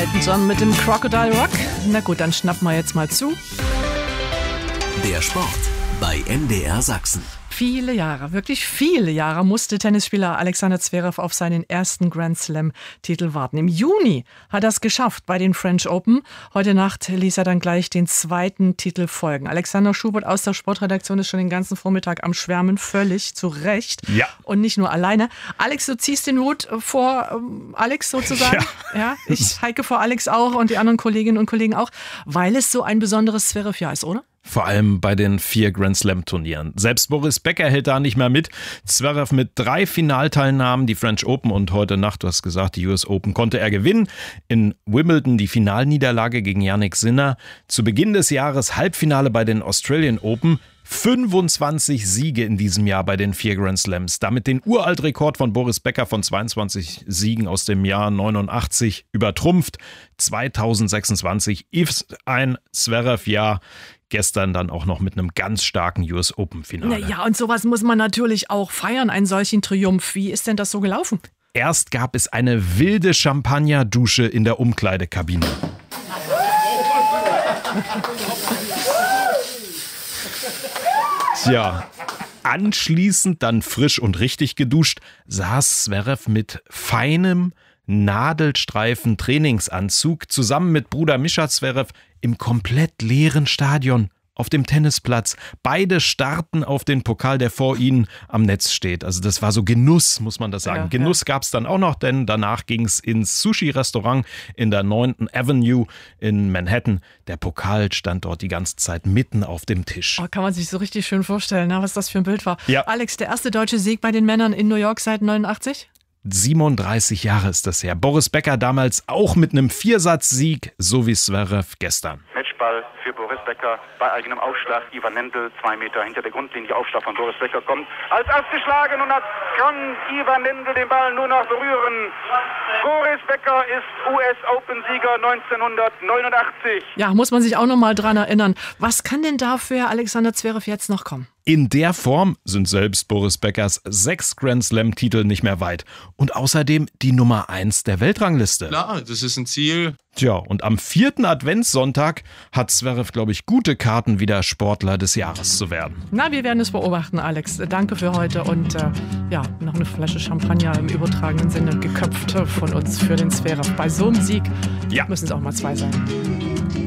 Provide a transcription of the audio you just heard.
Elton John mit dem Crocodile Rock. Na gut, dann schnappen wir jetzt mal zu. Der Sport bei MDR Sachsen. Viele Jahre, wirklich viele Jahre musste Tennisspieler Alexander Zverev auf seinen ersten Grand Slam-Titel warten. Im Juni hat er es geschafft bei den French Open. Heute Nacht ließ er dann gleich den zweiten Titel folgen. Alexander Schubert aus der Sportredaktion ist schon den ganzen Vormittag am Schwärmen, völlig zu Recht. Ja. Und nicht nur alleine. Alex, du ziehst den Hut vor Alex sozusagen. Ja. Ich Heike vor Alex auch und die anderen Kolleginnen und Kollegen auch, weil es so ein besonderes Zverev-Jahr ist, oder? Vor allem bei den 4 Grand Slam Turnieren. Selbst Boris Becker hält da nicht mehr mit. Zverev mit 3 Finalteilnahmen, die French Open und heute Nacht, du hast gesagt, die US Open konnte er gewinnen. In Wimbledon die Finalniederlage gegen Jannik Sinner. Zu Beginn des Jahres Halbfinale bei den Australian Open. 25 Siege in diesem Jahr bei den 4 Grand Slams. Damit den Uraltrekord von Boris Becker von 22 Siegen aus dem Jahr 89 übertrumpft. 2026 ist ein Zverev-Jahr. Gestern dann auch noch mit einem ganz starken US Open-Finale. Ja, und sowas muss man natürlich auch feiern, einen solchen Triumph. Wie ist denn das so gelaufen? Erst gab es eine wilde Champagnerdusche in der Umkleidekabine. Tja, anschließend dann frisch und richtig geduscht, saß Zverev mit feinem Nadelstreifen Trainingsanzug zusammen mit Bruder Mischa Zverev im komplett leeren Stadion auf dem Tennisplatz. Beide starrten auf den Pokal, der vor ihnen am Netz steht. Also das war so Genuss, muss man das sagen. Ja, Genuss gab es dann auch noch, denn danach ging es ins Sushi-Restaurant in der 9. Avenue in Manhattan. Der Pokal stand dort die ganze Zeit mitten auf dem Tisch. Oh, kann man sich so richtig schön vorstellen, was das für ein Bild war. Ja. Alex, der erste deutsche Sieg bei den Männern in New York seit 89? 37 Jahre ist das her. Boris Becker damals auch mit einem Viersatzsieg, so wie Zverev gestern. Matchball für Boris Becker bei eigenem Aufschlag. Ivan Lendl 2 Meter hinter der Grundlinie. Aufschlag von Boris Becker kommt als erst geschlagen und jetzt kann Ivan Lendl den Ball nur noch berühren. Boris Becker ist US-Open-Sieger 1989. Ja, muss man sich auch noch mal dran erinnern. Was kann denn da für Alexander Zverev jetzt noch kommen? In der Form sind selbst Boris Beckers 6 Grand Slam-Titel nicht mehr weit. Und außerdem die Nummer 1 der Weltrangliste. Klar, das ist ein Ziel. Tja, und am 4. Adventssonntag hat Zverev, glaube ich, gute Karten, wieder Sportler des Jahres zu werden. Na, wir werden es beobachten, Alex. Danke für heute und noch eine Flasche Champagner im übertragenen Sinne geköpft von uns für den Zverev. Bei so einem Sieg müssen es auch mal 2 sein.